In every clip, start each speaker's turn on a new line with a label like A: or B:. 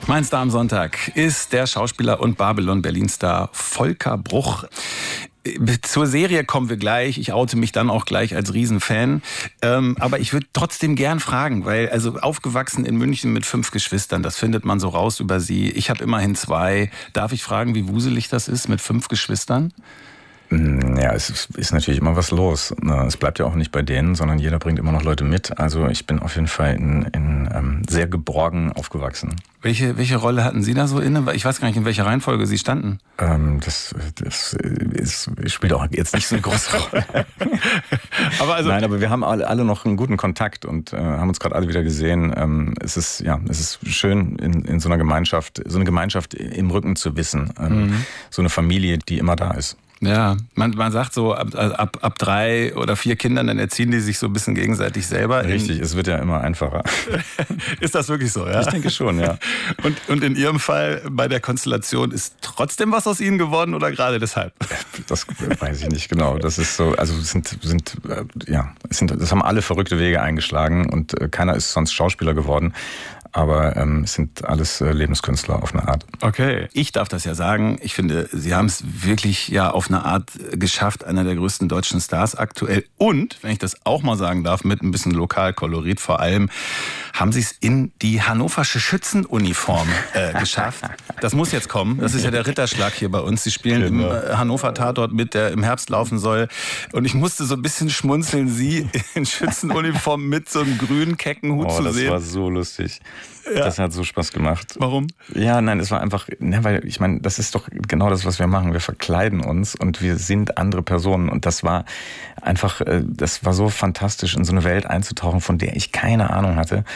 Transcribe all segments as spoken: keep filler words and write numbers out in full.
A: Mein Star am Sonntag ist der Schauspieler und Babylon-Berlin-Star Volker Bruch. Zur Serie kommen wir gleich. Ich oute mich dann auch gleich als Riesenfan. Ähm, aber ich würde trotzdem gern fragen, weil also aufgewachsen in München mit fünf Geschwistern, das findet man so raus über Sie. Ich habe immerhin zwei. Darf ich fragen, wie wuselig das ist mit fünf Geschwistern?
B: Ja, es ist natürlich immer was los. Es bleibt ja auch nicht bei denen, sondern jeder bringt immer noch Leute mit. Also ich bin auf jeden Fall in, in ähm, sehr geborgen aufgewachsen.
A: Welche, welche Rolle hatten Sie da so inne? Ich weiß gar nicht, in welcher Reihenfolge Sie standen.
B: Ähm, das, das ist, spielt auch jetzt nicht so eine große Rolle. aber also Nein, aber wir haben alle, alle noch einen guten Kontakt und äh, haben uns gerade alle wieder gesehen. Ähm, es ist ja, es ist schön in, in so einer Gemeinschaft, so eine Gemeinschaft im Rücken zu wissen. Ähm, mhm. So eine Familie, die immer da ist.
A: Ja, man, man sagt so, ab, ab, ab drei oder vier Kindern, dann erziehen die sich so ein bisschen gegenseitig selber.
B: Richtig, es wird ja immer einfacher.
A: Ist das wirklich so, ja?
B: Ich denke schon, ja.
A: Und, und in Ihrem Fall bei der Konstellation ist trotzdem was aus Ihnen geworden oder gerade deshalb?
B: Das weiß ich nicht genau. Das ist so, also sind, sind, ja, sind, das haben alle verrückte Wege eingeschlagen und keiner ist sonst Schauspieler geworden. Aber ähm, es sind alles äh, Lebenskünstler auf eine Art.
A: Okay, ich darf das ja sagen. Ich finde, Sie haben es wirklich ja auf eine Art geschafft, einer der größten deutschen Stars aktuell. Und, wenn ich das auch mal sagen darf, mit ein bisschen Lokalkolorit vor allem, haben Sie es in die hannoversche Schützenuniform äh, geschafft. Das muss jetzt kommen. Das ist ja der Ritterschlag hier bei uns. Sie spielen genau. im äh, Hannover-Tatort mit, der im Herbst laufen soll. Und ich musste so ein bisschen schmunzeln, Sie in Schützenuniform mit so einem grünen Keckenhut
B: oh,
A: zu sehen.
B: Das war so lustig.
A: Ja.
B: Das hat so Spaß gemacht.
A: Warum?
B: Ja, nein, es war einfach, ne, weil ich meine, das ist doch genau das, was wir machen. Wir verkleiden uns und wir sind andere Personen. Und das war einfach, das war so fantastisch, in so eine Welt einzutauchen, von der ich keine Ahnung hatte.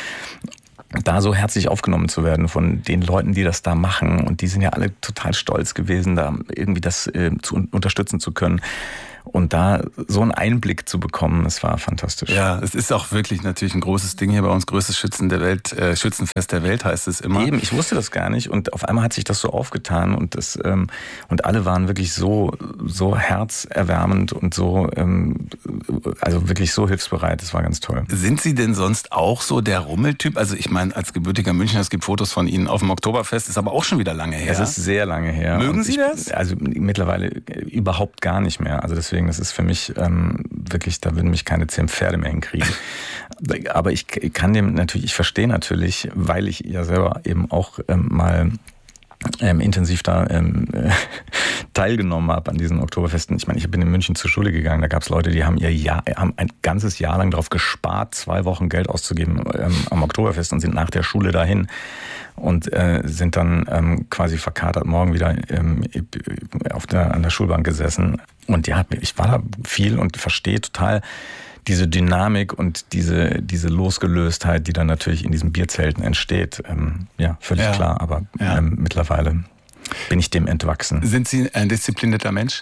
B: Da so herzlich aufgenommen zu werden von den Leuten, die das da machen. Und die sind ja alle total stolz gewesen, da irgendwie das äh, zu unterstützen zu können. Und da so einen Einblick zu bekommen, das war fantastisch.
A: Ja, es ist auch wirklich natürlich ein großes Ding hier bei uns, größtes Schützen der Welt, äh, Schützenfest der Welt heißt es immer.
B: Eben, ich wusste das gar nicht und auf einmal hat sich das so aufgetan und das ähm, und alle waren wirklich so so herzerwärmend und so ähm, also wirklich so hilfsbereit. Das war ganz toll.
A: Sind Sie denn sonst auch so der Rummeltyp? Also ich meine, als gebürtiger Münchner, es gibt Fotos von Ihnen auf dem Oktoberfest, ist aber auch schon wieder lange her.
B: Es ist sehr lange her.
A: Mögen
B: und
A: Sie
B: ich,
A: das?
B: Also mittlerweile überhaupt gar nicht mehr. Also deswegen das ist für mich ähm, wirklich, da würden mich keine zehn Pferde mehr hinkriegen. Aber ich kann dem natürlich, ich verstehe natürlich, weil ich ja selber eben auch ähm, mal ähm, intensiv da ähm, äh, teilgenommen habe an diesen Oktoberfesten. Ich meine, ich bin in München zur Schule gegangen, da gab es Leute, die haben ihr Jahr, haben ein ganzes Jahr lang darauf gespart, zwei Wochen Geld auszugeben ähm, am Oktoberfest und sind nach der Schule dahin. Und äh, sind dann ähm, quasi verkatert morgen wieder ähm, auf der, an der Schulbank gesessen. Und ja, ich war da viel und verstehe total diese Dynamik und diese, diese Losgelöstheit, die dann natürlich in diesen Bierzelten entsteht. Ähm, ja, völlig ja. klar, aber ja. ähm, mittlerweile bin ich dem entwachsen.
A: Sind Sie ein disziplinierter Mensch?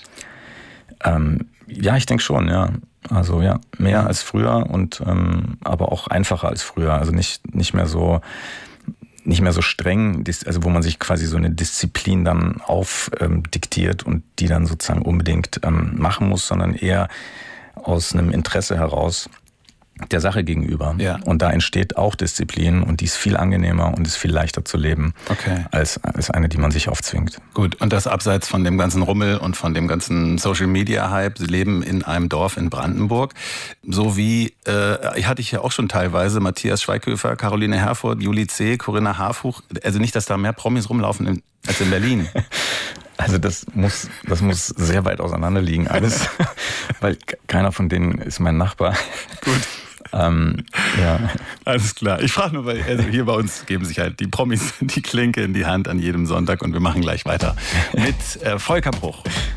B: Ähm, ja, ich denke schon, ja. Also ja, mehr mhm. als früher und ähm, aber auch einfacher als früher. Also nicht, nicht mehr so... nicht mehr so streng, also wo man sich quasi so eine Disziplin dann aufdiktiert ähm, und die dann sozusagen unbedingt ähm, machen muss, sondern eher aus einem Interesse heraus der Sache gegenüber.
A: Ja.
B: Und da entsteht auch Disziplin und die ist viel angenehmer und ist viel leichter zu leben
A: okay. als,
B: als eine, die man sich aufzwingt.
A: Gut, und das abseits von dem ganzen Rummel und von dem ganzen Social-Media-Hype. Sie leben in einem Dorf in Brandenburg. So wie, äh, hatte ich ja auch schon teilweise, Matthias Schweighöfer, Caroline Herfurth, Juli C., Corinna Harfuch. Also nicht, dass da mehr Promis rumlaufen in, als in Berlin.
B: Also das muss, das muss sehr weit auseinander liegen alles, weil keiner von denen ist mein Nachbar.
A: Gut.
B: Ähm, ja.
A: Alles klar. Ich frage nur, weil also hier bei uns geben sich halt die Promis die Klinke in die Hand an jedem Sonntag und wir machen gleich weiter mit äh, Volker Bruch.